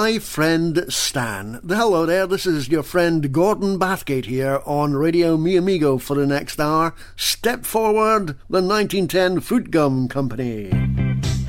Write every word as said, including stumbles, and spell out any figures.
My friend Stan. Hello there, this is your friend Gordon Bathgate here on Radio Mi Amigo for the next hour. Step forward, the nineteen ten Fruit Gum Company.